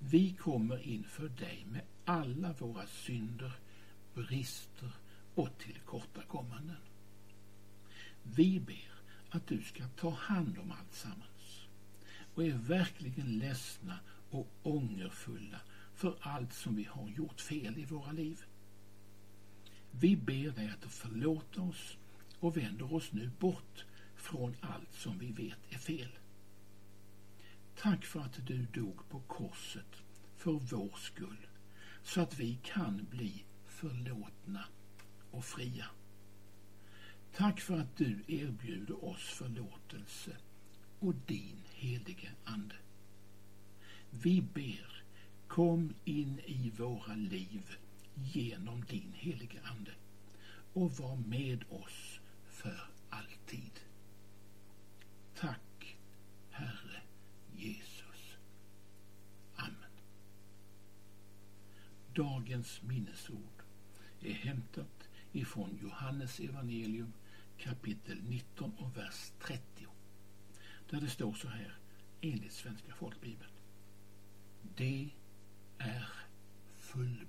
Vi kommer inför dig med alla våra synder, brister och tillkortakommanden. Vi ber att du ska ta hand om allt sammans och är verkligen ledsna och ångerfulla för allt som vi har gjort fel i våra liv. Vi ber dig att du förlåter oss och vänder oss nu bort från allt som vi vet är fel. Tack för att du dog på korset för vår skull, så att vi kan bli förlåtna och fria. Tack för att du erbjuder oss förlåtelse och din helige ande. Vi ber, kom in i våra liv genom din helige ande och var med oss för alltid. Tack, Herre Jesus. Amen. Dagens minnesord är hämtat ifrån Johannes evangelium kapitel 19 och vers 30, där det står så här enligt Svenska folkbibeln: Det är fullbordat.